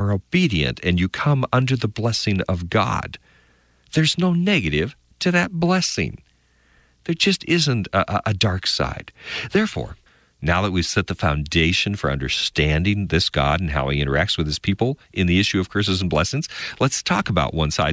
are obedient and you come under the blessing of God, there's no negative to that blessing. There just isn't a dark side. Therefore, now that we've set the foundation for understanding this God and how he interacts with his people in the issue of curses and blessings, let's talk about one side